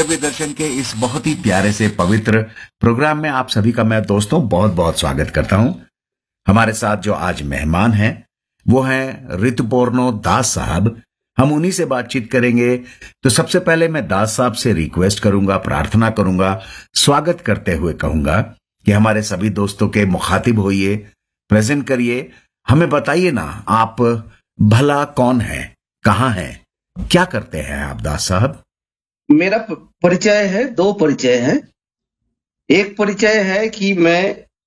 दिव्य दर्शन के इस बहुत ही प्यारे से पवित्र प्रोग्राम में आप सभी का मैं दोस्तों बहुत बहुत स्वागत करता हूं। हमारे साथ जो आज मेहमान हैं वो हैं ऋतुपर्णो दास साहब। हम उन्हीं से बातचीत करेंगे। तो सबसे पहले मैं दास साहब से रिक्वेस्ट करूंगा, प्रार्थना करूंगा, स्वागत करते हुए कहूंगा कि हमारे सभी दोस्तों के मुखातिब होइए, प्रेजेंट करिए, हमें बताइए ना आप भला कौन है, कहां हैं, क्या करते हैं आप दास साहब? मेरा परिचय है, दो परिचय है। एक परिचय है कि मैं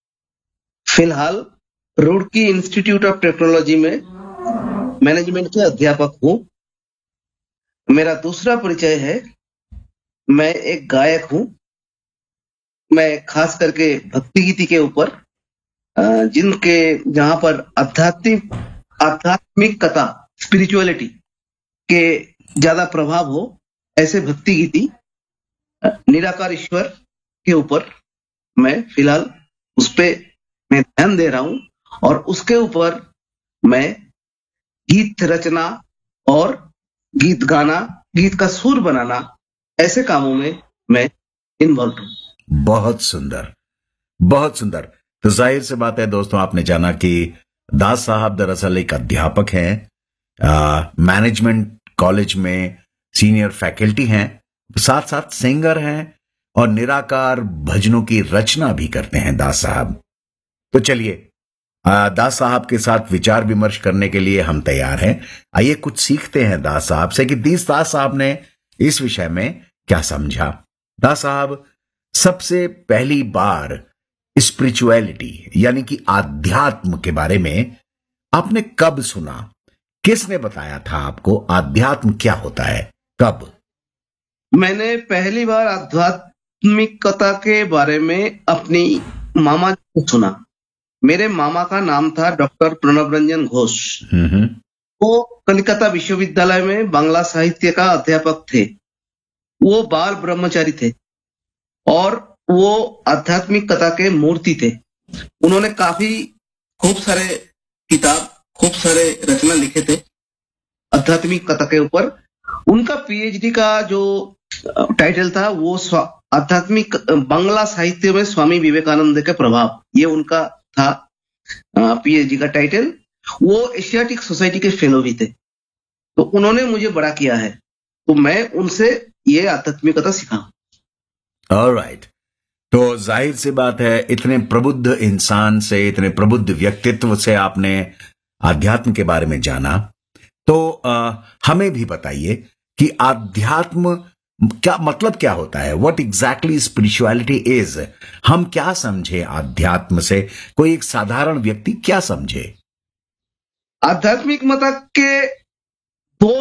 फिलहाल रुड़की इंस्टीट्यूट ऑफ टेक्नोलॉजी में मैनेजमेंट के अध्यापक हूं। मेरा दूसरा परिचय है, मैं एक गायक हूं। मैं खास करके भक्ति गीति के ऊपर जिनके जहां पर आध्यात्मिकता, स्पिरिचुअलिटी के ज्यादा प्रभाव हो, ऐसे भक्ति गीति निराकार ईश्वर के ऊपर मैं फिलहाल उस पे मैं ध्यान दे रहा हूं और उसके ऊपर मैं गीत रचना और गीत गाना, गीत का सुर बनाना, ऐसे कामों में मैं इन्वॉल्व हूं। बहुत सुंदर, बहुत सुंदर। तो जाहिर सी बात है दोस्तों, आपने जाना कि दास साहब दरअसल एक अध्यापक हैं, मैनेजमेंट कॉलेज में सीनियर फैकल्टी हैं, साथ साथ सिंगर हैं और निराकार भजनों की रचना भी करते हैं दास साहब। तो चलिए दास साहब के साथ विचार विमर्श करने के लिए हम तैयार हैं। आइए कुछ सीखते हैं दास साहब से कि दास साहब ने इस विषय में क्या समझा। दास साहब, सबसे पहली बार स्पिरिचुअलिटी यानी कि आध्यात्म के बारे में आपने कब सुना? किसने बताया था आपको आध्यात्म क्या होता है, कब? मैंने पहली बार आध्यात्मिकता के बारे में अपनी मामा को सुना। मेरे मामा का नाम था डॉक्टर प्रणव रंजन घोष। वो कलकत्ता विश्वविद्यालय में बांग्ला साहित्य का अध्यापक थे। वो बाल ब्रह्मचारी थे और वो आध्यात्मिकता के मूर्ति थे। उन्होंने खूब सारे किताब, खूब सारे रचना लिखे थे आध्यात्मिकता के ऊपर। उनका पीएचडी का जो टाइटल था वो आध्यात्मिक बांग्ला साहित्य में स्वामी विवेकानंद के प्रभाव, ये उनका था पीएचडी का टाइटल। वो एशियाटिक सोसाइटी के फेलो भी थे। तो उन्होंने मुझे बड़ा किया है, तो मैं उनसे ये आध्यात्मिकता सीखा। ऑलराइट। तो जाहिर सी बात है, इतने प्रबुद्ध इंसान से, इतने प्रबुद्ध व्यक्तित्व से आपने आध्यात्म के बारे में जाना। तो हमें भी बताइए कि आध्यात्म क्या मतलब, क्या होता है? What exactly spirituality is? हम क्या समझे आध्यात्म से? कोई एक साधारण व्यक्ति क्या समझे? आध्यात्मिक मत के दो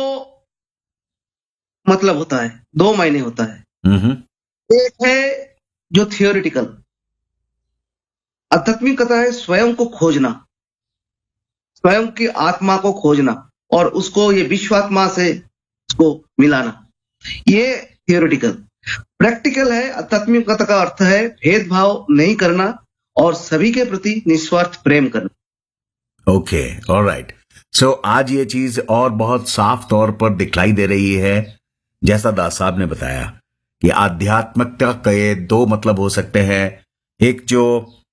मतलब होता है, दो मायने होता है। एक है जो थियोरिटिकल आध्यात्मिकता है, स्वयं को खोजना, स्वयं की आत्मा को खोजना और उसको ये विश्वात्मा से उसको मिलाना, ये थियोरिटिकल। प्रैक्टिकल है, आध्यात्मिकता का अर्थ है भेदभाव नहीं करना और सभी के प्रति निस्वार्थ प्रेम करना। Okay, alright. सो आज ये चीज और बहुत साफ तौर पर दिखलाई दे रही है। जैसा दास साहब ने बताया कि आध्यात्मिकता के दो मतलब हो सकते हैं। एक जो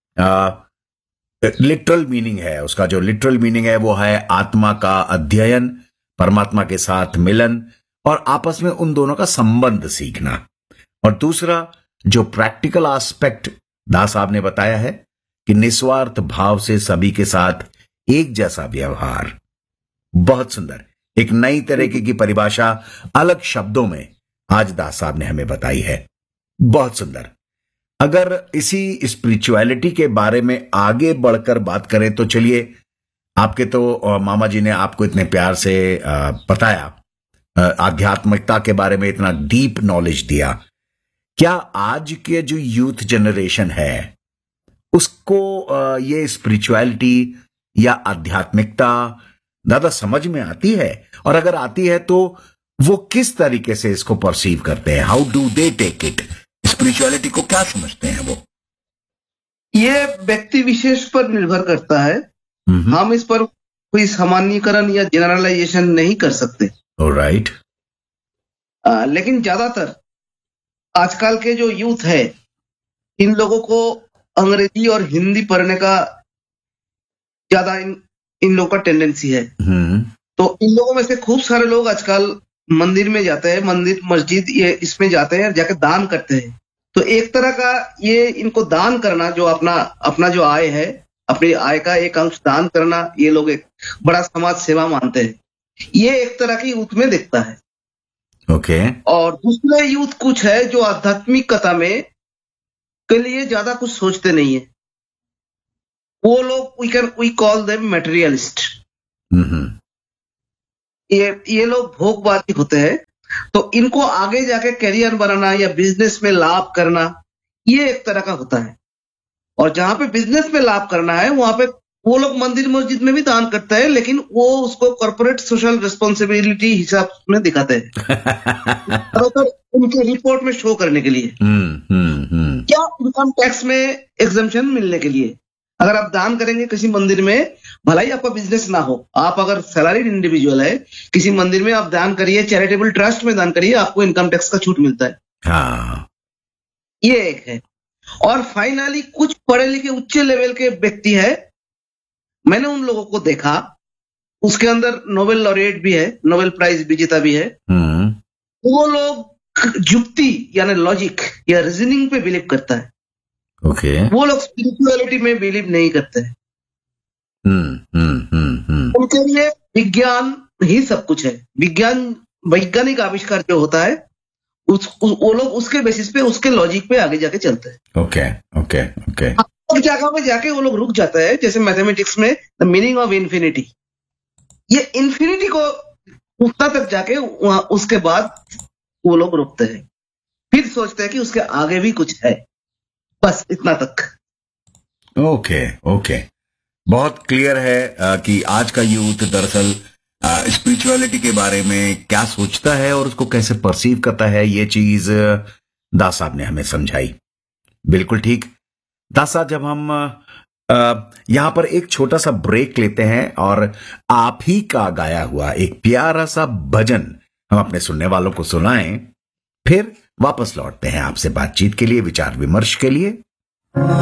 लिटरल मीनिंग है, उसका जो लिटरल मीनिंग है वो है आत्मा का अध्ययन, परमात्मा के साथ मिलन और आपस में उन दोनों का संबंध सीखना। और दूसरा जो प्रैक्टिकल एस्पेक्ट दास साहब ने बताया है कि निस्वार्थ भाव से सभी के साथ एक जैसा व्यवहार। बहुत सुंदर, एक नई तरीके की परिभाषा अलग शब्दों में आज दास साहब ने हमें बताई है। बहुत सुंदर। अगर इसी स्पिरिचुअलिटी के बारे में आगे बढ़कर बात करें तो चलिए, आपके तो मामा जी ने आपको इतने प्यार से बताया, आध्यात्मिकता के बारे में इतना डीप नॉलेज दिया। क्या आज के जो यूथ जनरेशन है उसको ये स्पिरिचुअलिटी या आध्यात्मिकता ज्यादा समझ में आती है? और अगर आती है तो वो किस तरीके से इसको परसीव करते हैं? How do they take it? Spirituality को क्या समझते हैं वो? ये व्यक्ति विशेष पर निर्भर करता है। हम इस पर कोई सामान्यीकरण या जनरलाइजेशन नहीं कर सकते। ऑलराइट। लेकिन ज्यादातर आजकल के जो यूथ है, इन लोगों को अंग्रेजी और हिंदी पढ़ने का ज्यादा इन लोगों का टेंडेंसी है। तो इन लोगों में से खूब सारे लोग आजकल मंदिर में जाते हैं, मंदिर मस्जिद ये इसमें जाते हैं, जाके दान करते हैं। तो एक तरह का ये इनको दान करना, जो अपना जो आय है, अपनी आय का एक अंश दान करना, ये लोग एक बड़ा समाज सेवा मानते हैं। ये एक तरह की यूथ में दिखता है। ओके। और दूसरे यूथ कुछ है जो आध्यात्मिकता में के लिए ज्यादा कुछ सोचते नहीं है। वो लोग वी कॉल देम मटेरियलिस्ट। ये लोग भोगवादी होते हैं। तो इनको आगे जाके करियर बनाना या बिजनेस में लाभ करना, ये एक तरह का होता है। और जहां पे बिजनेस में लाभ करना है, वहां पे वो लोग मंदिर मस्जिद में भी दान करते हैं, लेकिन वो उसको कॉर्पोरेट सोशल रिस्पॉन्सिबिलिटी हिसाब में दिखाते हैं, उनके रिपोर्ट में शो करने के लिए, क्या इनकम टैक्स में एग्जम्पशन मिलने के लिए। अगर आप दान करेंगे किसी मंदिर में, भला ही आपका बिजनेस ना हो, आप अगर सैलरीड इंडिविजुअल है, किसी मंदिर में आप दान करिए, चैरिटेबल ट्रस्ट में दान करिए, आपको इनकम टैक्स का छूट मिलता है। हाँ। ये एक है। और फाइनली कुछ पढ़े लिखे उच्च लेवल के व्यक्ति है, मैंने उन लोगों को देखा, उसके अंदर नोबेल लॉरेट भी है, नोबेल प्राइज विजेता भी है। वो लोग जुक्ति यानी लॉजिक या रीजनिंग पे बिलीव करता है। ओके। वो लोग स्पिरिचुअलिटी में बिलीव नहीं करते हैं। उनके लिए विज्ञान ही सब कुछ है। वैज्ञानिक आविष्कार जो होता है, वो लोग उसके बेसिस पे, उसके लॉजिक पे आगे जाके चलते हैं। Okay okay okay. एक जगह पे जाके वो लोग रुक जाता है, जैसे मैथमेटिक्स में द मीनिंग ऑफ इन्फिनिटी। ये इन्फिनिटी को उतना तक जाके उसके बाद वो लोग रुकते हैं, फिर सोचते हैं कि उसके आगे भी कुछ है। बस इतना तक। Okay okay. बहुत क्लियर है कि आज का यूथ दरअसल स्पिरिचुअलिटी के बारे में क्या सोचता है और उसको कैसे परसीव करता है। ये चीज दास साहब ने हमें समझाई। बिल्कुल ठीक। दास साहब, जब हम यहां पर एक छोटा सा ब्रेक लेते हैं और आप ही का गाया हुआ एक प्यारा सा भजन हम अपने सुनने वालों को सुनाएं, फिर वापस लौटते हैं आपसे बातचीत के लिए, विचार विमर्श के लिए।